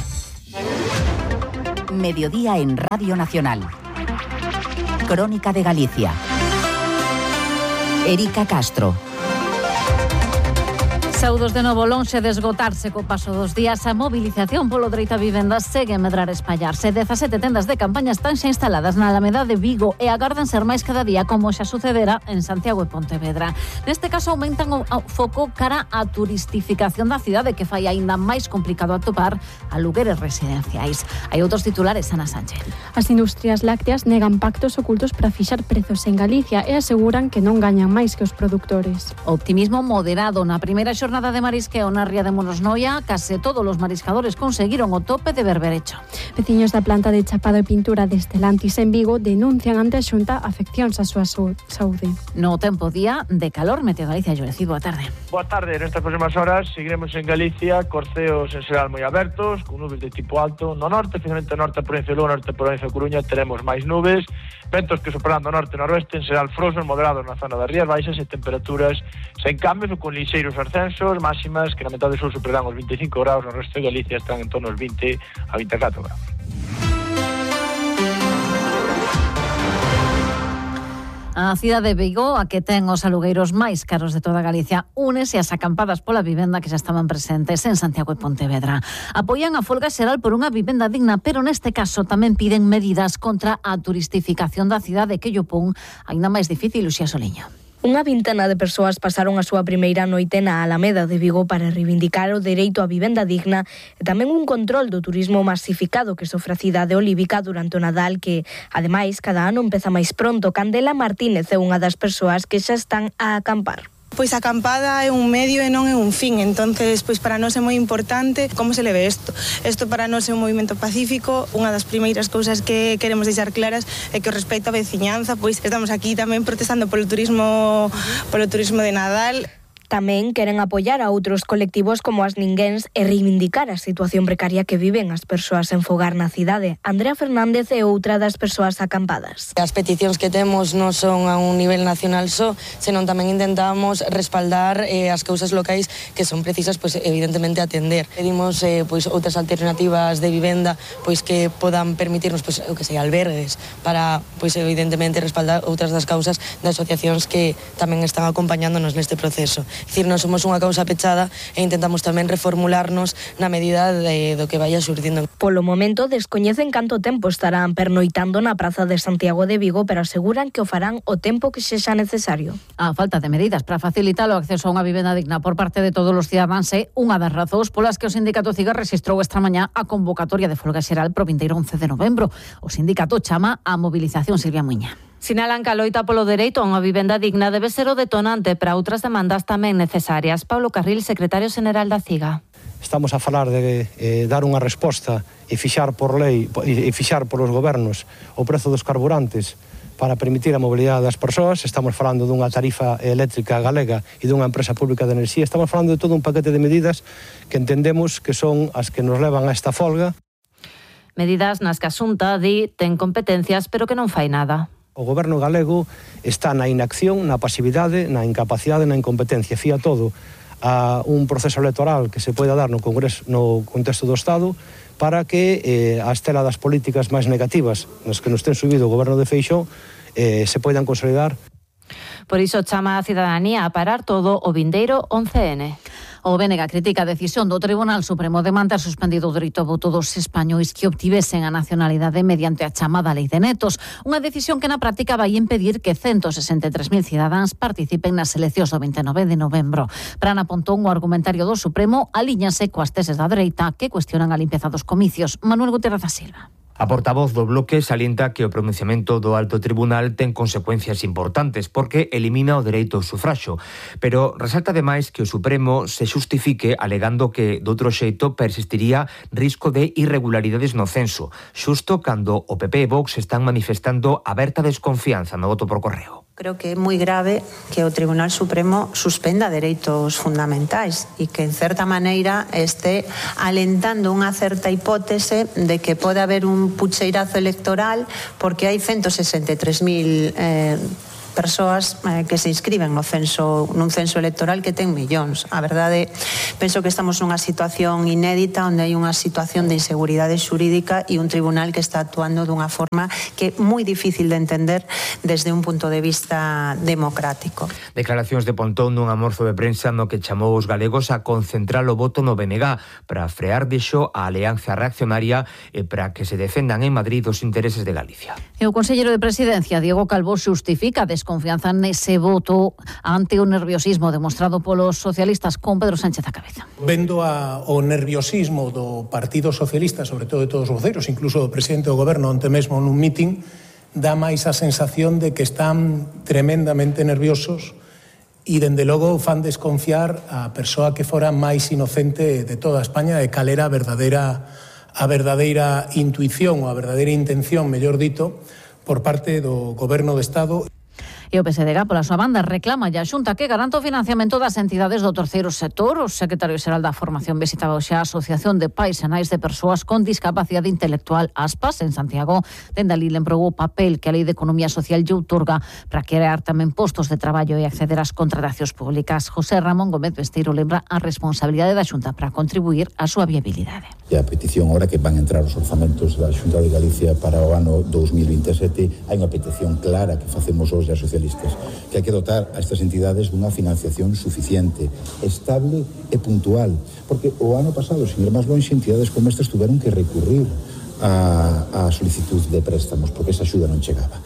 Mediodía en Radio Nacional. Crónica de Galicia. Erika Castro. Saúdos de novo lonxe de esgotarse co paso dos días. A mobilización polo dereito a vivenda segue a medrar e espallarse. 17 tendas de campaña están xa instaladas na Alameda de Vigo e agardan ser máis cada día, como xa sucedera en Santiago e Pontevedra. Neste caso aumentan o foco cara á turistificación da cidade, que fai aínda máis complicado atopar alugueres residenciais. Hai outros titulares, Ana Sánchez. As industrias lácteas negan pactos ocultos para fixar prezos en Galicia e aseguran que non gañan máis que os produtores. Optimismo moderado na primeira xornada de marisqueo na ría de Monosnoia. Case todos os mariscadores conseguiron o tope de berberecho. Veciños da planta de chapado e pintura de Estelantis en Vigo denuncian ante a Xunta afeccións á súa saúde. No tempo día de calor, Meteo Galicia, Llorecido, boa tarde. Boa tarde, nestas próximas horas seguiremos en Galicia cos ceos en xeral moi abertos, con nubes de tipo alto. No norte, especialmente no norte da provincia de Lugo, norte da provincia de Coruña, teremos máis nubes, ventos que sopran do norte e noroeste, en xeral frosos moderados na zona das rías baixas e temperaturas sen cambios ou con lixeiros ascensos, máximas que na metade sur superarán os 25 graus, no resto de Galicia están en torno aos 20 a 24 graus. A cidade de Vigo, a que ten os alugueiros máis caros de toda Galicia, únese ás acampadas pola vivenda que xa estaban presentes en Santiago e Pontevedra. Apoian a folga xeral por unha vivenda digna, pero neste caso tamén piden medidas contra a turistificación da cidade, que lle pon aínda máis difícil. Uxía Soliño. Unha vintena de persoas pasaron a súa primeira noite na Alameda de Vigo para reivindicar o dereito á vivenda digna e tamén un control do turismo masificado que sofre a cidade olívica durante o Nadal, que, ademais, cada ano empeza máis pronto. Candela Martínez é unha das persoas que xa están a acampar. Pois a acampada é un medio e non é un fin, entonces pois para nós é moi importante como se leve isto. Isto para nós é un movimento pacífico. Unha das primeiras cousas que queremos deixar claras é que o respecto á veciñanza, pois estamos aquí tamén protestando polo turismo de Nadal. Tamén queren apoiar a outros colectivos como as ninguéns e reivindicar a situación precaria que viven as persoas en fogar na cidade. Andrea Fernández é outra das persoas acampadas. As peticións que temos non son a un nivel nacional só, senón tamén intentamos respaldar as causas locais que son precisas, pois evidentemente atender. Pedimos pois outras alternativas de vivenda, pois que podan permitirnos pois o que sei, albergues para pois evidentemente respaldar outras das causas de asociacións que tamén están acompañándonos neste proceso. É dicir, non somos unha causa pechada e intentamos tamén reformularnos na medida do que vaya surdindo. Polo momento descoñecen canto tempo estarán pernoitando na Praza de Santiago de Vigo, pero aseguran que o farán o tempo que sexa necesario. A falta de medidas para facilitar o acceso a unha vivenda digna por parte de todos os cidadáns é unha das razóns polas que o sindicato CIGA rexistrou esta mañá a convocatoria de folga xeral pro 21 de novembro. O sindicato chama a mobilización. Silvia Muña. Sinalan que a loita polo dereito a unha vivenda digna debe ser o detonante para outras demandas tamén necesarias. Pablo Carril, secretario xeral da CIGA. Estamos a falar de dar unha resposta e fixar por lei e fixar polos gobernos o prezo dos carburantes para permitir a mobilidade das persoas. Estamos falando dunha tarifa eléctrica galega e dunha empresa pública de enerxía. Estamos falando de todo un paquete de medidas que entendemos que son as que nos levan a esta folga. Medidas nas que a Xunta di ten competencias pero que non fai nada. O goberno galego está na inacción, na pasividade, na incapacidade, na incompetencia. Fía todo a un proceso electoral que se poida dar no Congreso, no contexto do Estado, para que a estela das políticas máis negativas nas que nos ten subido o goberno de Feixóo se poidan consolidar. Por iso chama a cidadanía a parar todo o vindeiro 11N. O BNG critica a decisión do Tribunal Supremo de manter suspendido o dereito a voto dos españois que obtivesen a nacionalidade mediante a chamada Lei de Netos. Unha decisión que na práctica vai impedir que 163.000 cidadáns participen nas eleccións do 29 de novembro. Para Ana Pontón, o argumentario do Supremo alíñase coas teses da dereita que cuestionan a limpeza dos comicios. Manuel Gutiérrez da Silva. A portavoz do Bloque salienta que o pronunciamento do Alto Tribunal ten consecuencias importantes porque elimina o dereito ao sufraxo, pero resalta ademais que o Supremo se xustifique alegando que doutro xeito persistiría risco de irregularidades no censo, xusto cando o PP e Vox están manifestando aberta desconfianza no voto por correo. Creo que é moi grave que o Tribunal Supremo suspenda dereitos fundamentais e que, en certa maneira, este alentando unha certa hipótese de que pode haber un pucheirazo electoral porque hai 163.000 persoas que se inscriben nun censo electoral que ten millóns. A verdade, penso que estamos nunha situación inédita onde hai unha situación de inseguridade xurídica e un tribunal que está actuando dunha forma que é moi difícil de entender desde un punto de vista democrático. Declaracións de Pontón nun almorzo de prensa no que chamou os galegos a concentrar o voto no BNG para frear dixo a Alianza Reaccionaria e para que se defendan en Madrid os intereses de Galicia. E o conselleiro de Presidencia, Diego Calvo, xustifica a desconfianza nese voto ante o nerviosismo demostrado polos socialistas con Pedro Sánchez á cabeza. Vendo o nerviosismo do Partido Socialista, sobre todo de todos os voceros, incluso do presidente do goberno onte mesmo nun mitin, dá máis a sensación de que están tremendamente nerviosos e, dende logo, fan desconfiar a persoa que fora máis inocente de toda España e cal era a verdadeira intuición ou a verdadeira intención, mellor dito, por parte do Goberno do Estado. E o PSDG, pola súa banda, reclama a Xunta que garanta o financiamento das entidades do terceiro sector. O secretario xeral da Formación visitaba hoxe a Asociación de Pais e Nais de Persoas con Discapacidade Intelectual, ASPAS, en Santiago. Dende ali lembrou o papel que a Lei de Economía Social lle outorga para crear tamén postos de traballo e acceder ás contratacións públicas. José Ramón Gómez Besteiro lembra a responsabilidade da Xunta para contribuir á súa viabilidade. E a petición ahora que van a entrar os orzamentos da Xunta de Galicia para o ano 2027, hai unha petición clara que facemos hoxe as socialistas, que hai que dotar a estas entidades dunha financiación suficiente, estable e puntual, porque o ano pasado, sin ir máis longe, entidades como estas tuveron que recurrir a solicitud de préstamos porque esa axuda non chegaba.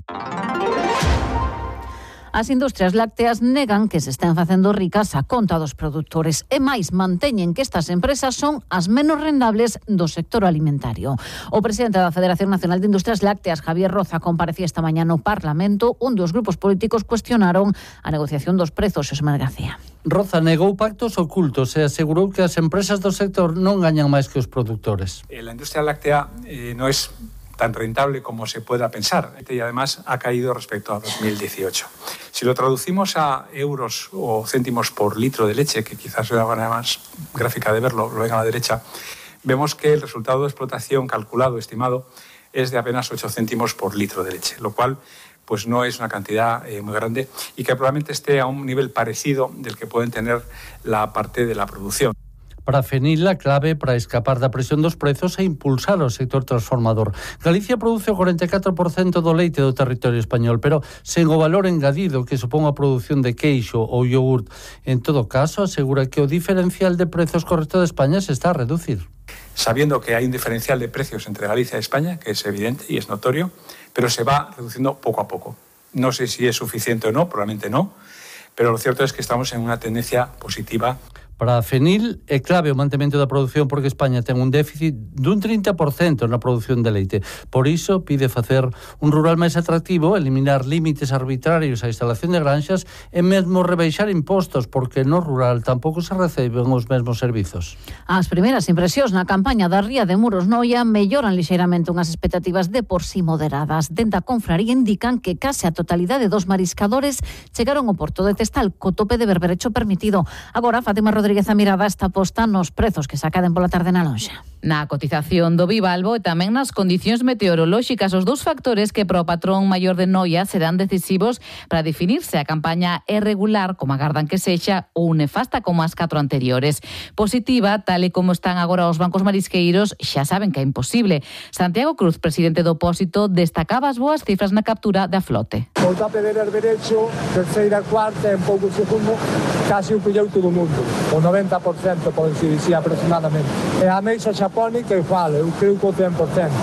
As industrias lácteas negan que se estén facendo ricas a conta dos produtores e máis manteñen que estas empresas son as menos rendables do sector alimentario. O presidente da Federación Nacional de Industrias Lácteas, Javier Roza, comparecía esta mañá no Parlamento, onde os grupos políticos cuestionaron a negociación dos prezos. Xosé Manuel García. Roza negou pactos ocultos e asegurou que as empresas do sector non gañan máis que os produtores. La industria láctea no es tan rentable como se pueda pensar y además ha caído respecto a 2018. Si lo traducimos a euros o céntimos por litro de leche, que quizás es la manera más gráfica de verlo, lo ven a la derecha, vemos que el resultado de explotación calculado, estimado, es de apenas 8 céntimos por litro de leche, lo cual pues no es una cantidad muy grande y que probablemente esté a un nivel parecido del que pueden tener la parte de la producción. Para FENIL, a clave para escapar da presión dos prezos e impulsar o sector transformador. Galicia produce o 44% do leite do territorio español, pero sen o valor engadido que supón a produción de queixo ou iogurt. En todo caso, asegura que o diferencial de prezos co resto de España se está a reducir. Sabiendo que hay un diferencial de precios entre Galicia y España, que es evidente y es notorio, pero se va reduciendo poco a poco. No sé si es suficiente o no, probablemente no, pero lo cierto es que estamos en una tendencia positiva. Para a FENIL é clave o mantemento da produción porque España ten un déficit dun 30% na produción de leite. Por iso pide facer un rural máis atractivo, eliminar límites arbitrarios á instalación de granxas e mesmo rebeixar impostos porque no rural tampouco se reciben os mesmos servizos. As primeiras impresións na campaña da Ría de Muros Noia melloran lixeiramente unhas expectativas de por sí moderadas. Dende a confraría indican que case a totalidade dos mariscadores chegaron ao porto de Testal co tope de berberecho permitido. Agora, Fátima Rodríguez a mirada está posta nos prezos que sacaden pola tarde na lonxa. Na cotización do bivalvo e tamén nas condicións meteorolóxicas, os dous factores que para o patrón maior de Noia serán decisivos para definirse a campaña é regular, como agardan que sexa, ou nefasta como as 4 anteriores. Positiva, tal e como están agora os bancos marisqueiros, xa saben que é imposible. Santiago Cruz, presidente do Pósito, destacaba as boas cifras na captura da flote. O tope de berberecho, terceira, cuarta, en pouco segundo, casi o pillou todo o mundo. O 90% pode se dicir aproximadamente. E a mesa xapónica igual, eu creo que o 100%.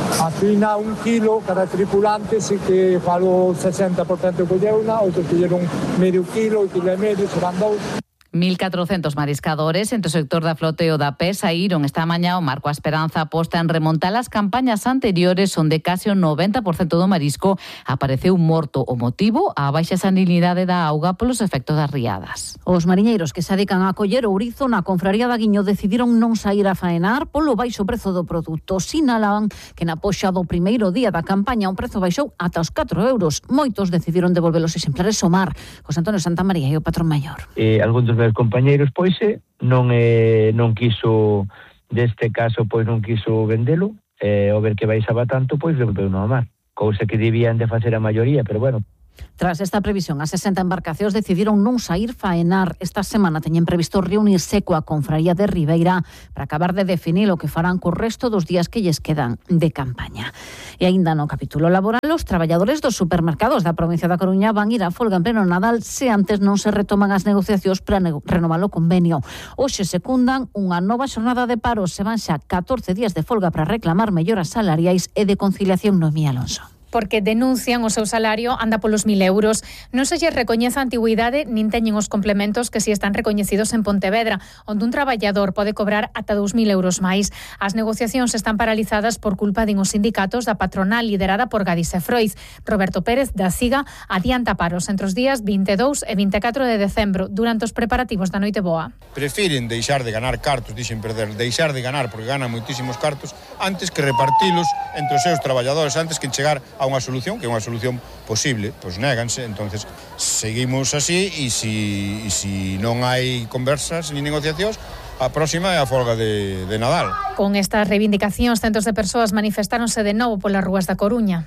Afina 1 kilo cada tripulante, si que falo 60% colleuna, outros colleron medio kilo, kilo e medio, serán 2. 1.400 mariscadores entre o sector da flote e o da pé saíron esta mañá o marco a esperanza posta en remontar as campañas anteriores onde case o 90% do marisco apareceu morto. O motivo, a baixa salinidade da auga polos efectos das riadas. Os mariñeiros que se dedican a coller ourizo na confraría da Guiño decidiron non sair a faenar polo baixo prezo do produto. Sinalaban que na poxa do primeiro día da campaña un prezo baixou ata os 4 euros. Moitos decidiron devolver os exemplares ao mar. José Antonio Santamaría e o patrón maior. Algúns dos meus compañeiros pois non quiso, deste caso pois non quiso vendelo, ao ver que baixaba tanto pois devolveu no mar, cousa que debían de facer a maioría, pero bueno, Tras esta previsión, as 60 embarcacións decidiron non saír faenar. Esta semana teñen previsto reunirse coa Confraría de Ribeira para acabar de definir o que farán co resto dos días que lles quedan de campaña. E aínda no capítulo laboral, os traballadores dos supermercados da provincia da Coruña van ir a folga en pleno Nadal se antes non se retoman as negociacións para renovar o convenio. Hoxe secundan unha nova xornada de paro, se van xa 14 días de folga para reclamar melloras salariais e de conciliación. Noemí Alonso. Porque denuncian o seu salario anda polos 1.000 euros. Non se lles recoñece a antigüidade nin teñen os complementos que si están recoñecidos en Pontevedra, onde un traballador pode cobrar ata 2.000 euros máis. As negociacións están paralizadas por culpa din os sindicatos da patronal liderada por Gadis e Froiz. Roberto Pérez, da SIGA, adianta paros entre os días 22 e 24 de decembro, durante os preparativos da Noite Boa. Prefiren deixar de ganar cartos, deixen perder, deixar de ganar porque ganan moitísimos cartos, antes que repartilos entre os seus traballadores, antes que chegar a unha solución, que é unha solución posible, pois néganse. Entonces seguimos así e si non hai conversas ni negociacións, a próxima é a folga de Nadal. Con estas reivindicacións, centos de persoas manifestáronse de novo polas rúas da Coruña.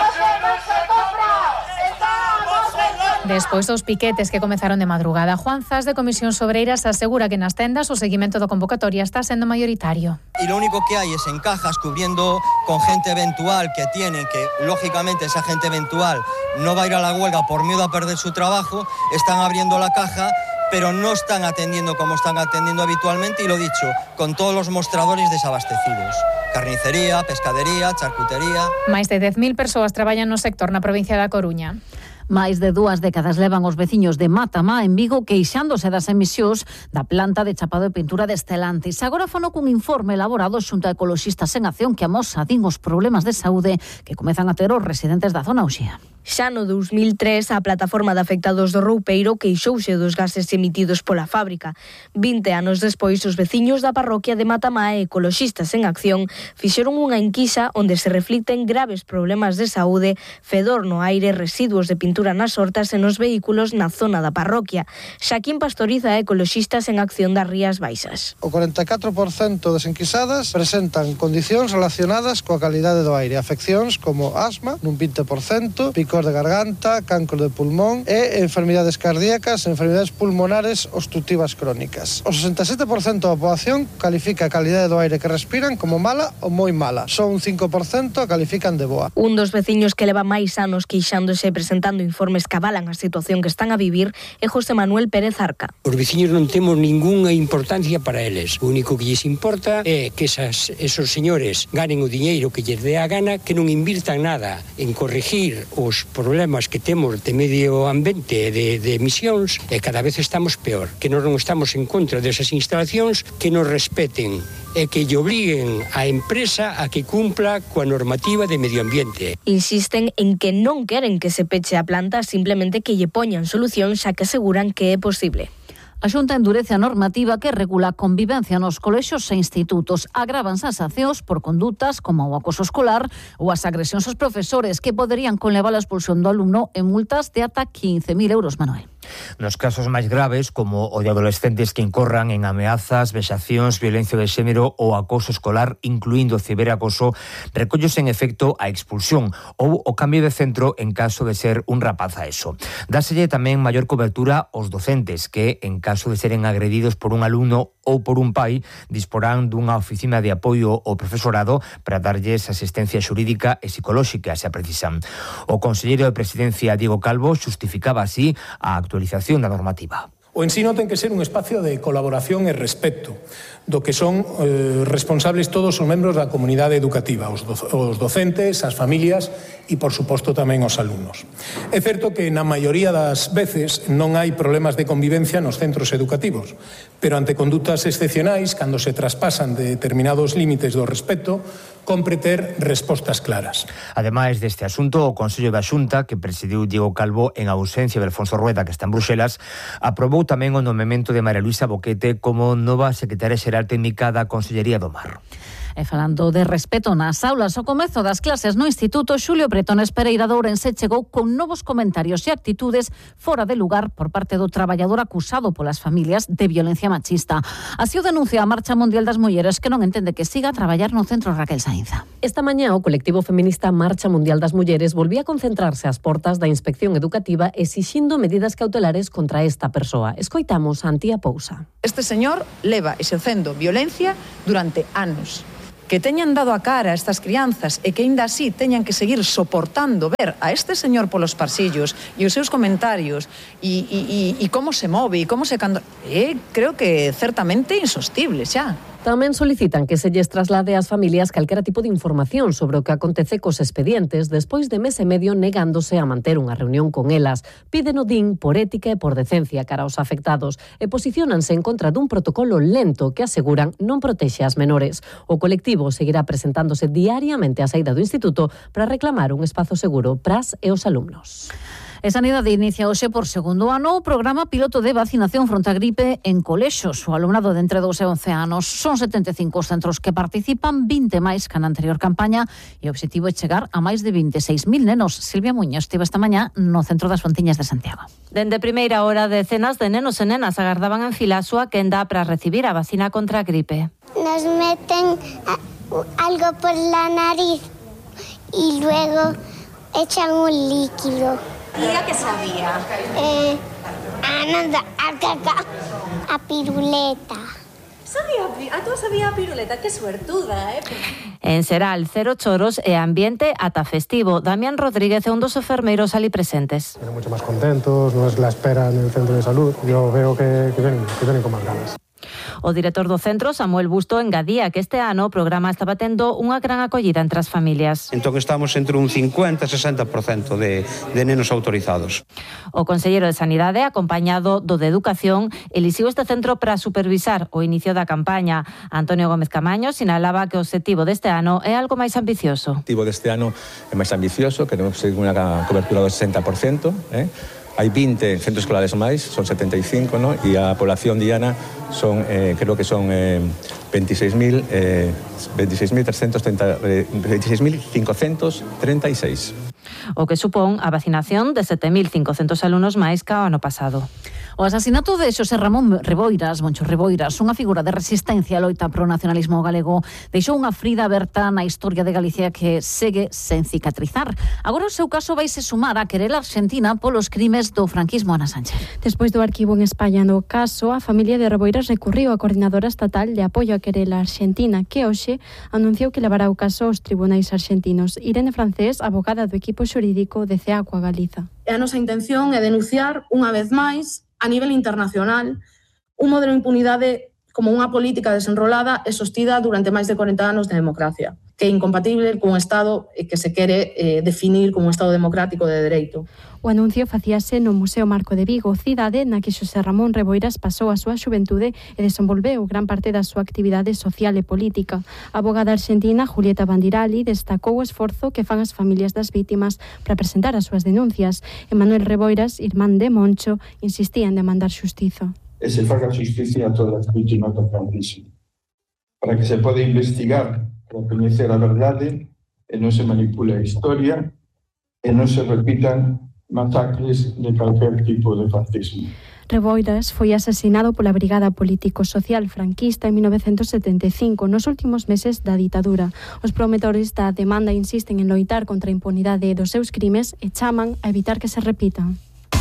Despois dos piquetes que comezaron de madrugada, Juan Zas, de Comisións Obreiras, asegura que nas tendas o seguimento da convocatoria está sendo mayoritario. Y lo único que hay es en cajas cubriendo con gente eventual que tienen, que lógicamente esa gente eventual no va a ir a la huelga por miedo a perder su trabajo, están abriendo la caja, pero no están atendiendo como están atendiendo habitualmente, y lo dicho, con todos los mostradores desabastecidos. Carnicería, pescadería, charcutería. Máis de 10.000 persoas traballan no sector na provincia da Coruña. Máis de 2 décadas levan os veciños de Matamá, en Vigo, queixándose das emisións da planta de chapado e pintura de Estelantis. Agora fono cun informe elaborado xunto a Ecoloxistas en Acción que amosa, din, os problemas de saúde que comezan a ter os residentes da zona Uxía. Xa no 2003, a plataforma de afectados do Roupeiro queixouse dos gases emitidos pola fábrica. 20 anos despois, os veciños da parroquia de Matamá e Ecoloxistas en Acción fixeron unha enquisa onde se reflicten graves problemas de saúde, fedor no aire, residuos de pintura nas hortas e nos vehículos na zona da parroquia. Xaquín Pastoriza, Ecoloxistas en Acción das Rías Baixas. O 44% das enquisadas presentan condicións relacionadas coa calidade do aire, afeccións como asma, nun 20%, picor de garganta, cancro de pulmón e enfermidades cardíacas, enfermidades pulmonares obstructivas crónicas. O 67% da poboación califica a calidade do aire que respiran como mala ou moi mala. Só un 5% a califican de boa. Un dos veciños que leva máis anos queixándose e presentando informes que avalan a situación que están a vivir é José Manuel Pérez Arca. Os veciños non temos ningunha importancia para eles. O único que lles importa é que esos señores ganen o diñeiro que lles dé a gana, que non invirtan nada en corregir os problemas que temos de medio ambiente, de emisións, e cada vez estamos peor. Que nós non estamos en contra desas instalacións, que nos respeten e que lle obliguen a empresa a que cumpla coa normativa de medio ambiente. Insisten en que non queren que se peche a planta, simplemente que lle poñan solución, xa que aseguran que é posible. A Xunta endurece a normativa que regula a convivencia nos colexios e institutos. Agravan sancións por condutas como o acoso escolar ou as agresións aos profesores, que poderían conlevar a expulsión do alumno en multas de ata 15.000 euros, Manuel. Nos casos máis graves, como o de adolescentes que incorran en ameazas, vexacións, violencia de xénero ou acoso escolar, incluindo ciberacoso, recollose en efecto a expulsión ou o cambio de centro en caso de ser un rapaz a eso. Dáselle tamén maior cobertura aos docentes que, en caso de seren agredidos por un alumno ou por un pai, disporán dunha oficina de apoio ao profesorado para darlles asistencia xurídica e psicolóxica, se a precisan. O conselleiro de Presidencia, Diego Calvo, xustificaba así a actualización da normativa. O ensino ten que ser un espacio de colaboración e respecto, do que son responsables todos os membros da comunidade educativa, os docentes, as familias e, por suposto, tamén os alumnos. É certo que na maioría das veces non hai problemas de convivencia nos centros educativos, pero ante condutas excepcionais, cando se traspasan de determinados límites do respecto, compre ter respostas claras. Ademais deste asunto, o Consello da Xunta, que presidiu Diego Calvo en ausencia de Alfonso Rueda, que está en Bruxelas, aprobou tamén o nomemento de María Luisa Boquete como nova secretaria xeral técnica da Consellería do Mar. E falando de respeto nas aulas, o comezo das clases no Instituto Xulio Bretones Pereira de Ourense chegou con novos comentarios e actitudes fora de lugar por parte do traballador acusado polas familias de violencia machista. Así o denuncia a Marcha Mundial das Mulleres, que non entende que siga a traballar no centro Raquel Sainza. Esta mañá o colectivo feminista Marcha Mundial das Mulleres volvía a concentrarse ás portas da Inspección Educativa exixindo medidas cautelares contra esta persoa. Escoitamos a Antía Pousa. Este señor leva exercendo violencia durante anos. Que teñan dado a cara a estas crianzas e que aínda así teñan que seguir soportando ver a este señor polos pasillos e os seus comentarios e como se move e como se creo que certamente insostible xa. Tamén solicitan que se lles traslade ás familias calquera tipo de información sobre o que acontece cos expedientes despois de mes e medio negándose a manter unha reunión con elas. Piden o DIN por ética e por decencia cara aos afectados e posiciónanse en contra dun protocolo lento que aseguran non protexe as menores. O colectivo seguirá presentándose diariamente á saída do instituto para reclamar un espazo seguro para as e os alumnos. E Sanidade inicia hoxe por segundo ano o programa piloto de vacinación fronte a gripe en colexos. O alumnado de entre 2 e 11 anos son 75 os centros que participan, 20 máis que na anterior campaña, e o obxectivo é chegar a máis de 26.000 nenos. Silvia Muñoz estivo esta mañá no centro das Fontiñas de Santiago. Dende primeira hora, decenas de nenos e nenas agardaban en fila a súa quenda para recibir a vacina contra a gripe. Nos meten algo por la nariz y luego echan un líquido. ¿Y a qué sabía? A piruleta. Tú sabías a piruleta, qué suertuda, En Seral, cero choros e ambiente ata festivo. Damián Rodríguez é un dos enfermeiros ali presentes. Vienen mucho más contentos, no es la espera en el centro de salud. Yo veo que vienen con más ganas. O director do centro, Samuel Busto, engadía que este ano o programa estaba tendo unha gran acollida entre as familias. Entón estamos entre un 50 e 60% de nenos autorizados. O conselleiro de Sanidade, acompañado do de Educación, elixiu este centro para supervisar o inicio da campaña. Antonio Gómez Camaño sinalaba que o obxectivo deste ano é algo máis ambicioso. O objetivo deste ano é máis ambicioso, queremos conseguir unha cobertura do 60%, Hai 20 centros escolares máis, son 75, ¿no? E a población diana son, creo que son 26.536. O que supón a vacinación de 7.500 alumnos máis que o ano pasado. O asasinato de Xosé Ramón Reboiras, Moncho Reboiras, unha figura de resistencia a loita pro nacionalismo galego, deixou unha frida aberta na historia de Galicia que segue sen cicatrizar. Agora o seu caso vaise sumar a querela argentina polos crimes do franquismo. Ana Sánchez. Despois do arquivo en España no caso, a familia de Reboiras recurriu á Coordinadora Estatal de Apoio á Querela Argentina, que hoxe anunciou que levará o caso aos tribunais argentinos. Irene Francés, abogada do equipo xurídico de CEACUA Galiza. A nosa intención é denunciar unha vez máis a nivel internacional un modelo de impunidade como unha política desenrolada e sostida durante máis de 40 anos de democracia, que é incompatible cun Estado que se quere definir como un Estado democrático de dereito. O anuncio facíase no Museo Marco de Vigo, cidade na que Xosé Ramón Reboiras pasou a súa xuventude e desenvolveu gran parte da súa actividade social e política. A abogada argentina Julieta Bandirali destacou o esforzo que fan as familias das vítimas para presentar as súas denuncias. Emanuel Reboiras, irmán de Moncho, insistía en demandar xustiza. E se faga xusticia a todas as vítimas do franquismo, para que se poda investigar, para coñecer a verdade e non se manipule a historia e non se repitan masacres de calquer tipo de fascismo. Reboiras foi asesinado pola Brigada Político-Social franquista en 1975, nos últimos meses da ditadura. Os promotores da demanda insisten en loitar contra a impunidade dos seus crimes e chaman a evitar que se repitan.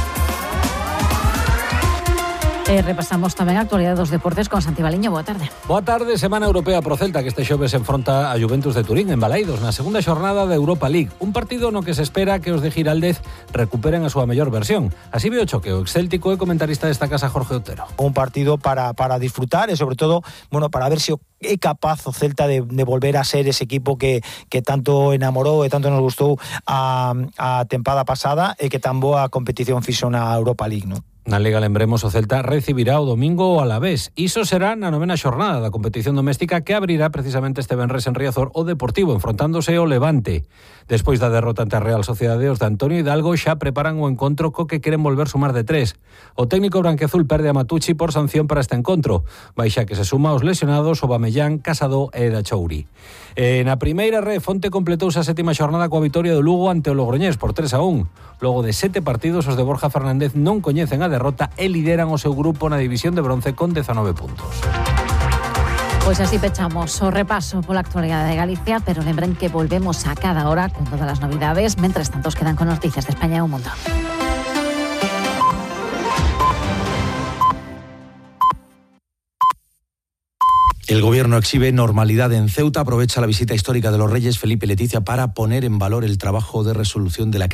Repasamos tamén a actualidade dos deportes con Santi Baliño. Boa tarde. Boa tarde. Semana europea pro Celta, que este xoves enfronta a Juventus de Turín en Balaidos na segunda xornada da Europa League. Un partido no que se espera que os de Giraldez recuperen a súa mellor versión. Así ve o choque o excéltico e comentarista desta casa Jorge Otero. Un partido para disfrutar e sobre todo, para ver se é capaz o Celta de volver a ser ese equipo que tanto enamorou e tanto nos gustou a tempada pasada e que tan boa competición fixo na Europa League, non? Na Liga lembremos o Celta recibirá o domingo o Alavés. Iso será na 9ª xornada da competición doméstica que abrirá precisamente este venres en Riazor o Deportivo, enfrontándose ao Levante. Despois da derrota ante a Real Sociedade, os de Antonio Hidalgo xa preparan o encontro co que queren volver sumar de 3. O técnico branquiazul perde a Matucci por sanción para este encontro, baixa que se suma aos lesionados Aubameyang, Casado e Dachouri. Na primeira Fonte completouse a 7ª xornada coa vitoria do Lugo ante o Logroñés por 3-1. Logo de 7 partidos, os de Borja Fernández non coñecen a derrota e lideran o seu grupo na división de bronce con 19 puntos. Pois así pechamos o repaso pola actualidade de Galicia, pero lembren que volvemos a cada hora con todas as novidades, mentres tanto os quedan con noticias de España e o mundo. El Gobierno exhibe normalidad en Ceuta, aprovecha la visita histórica de los Reyes Felipe y Leticia para poner en valor el trabajo de resolución de la crisis.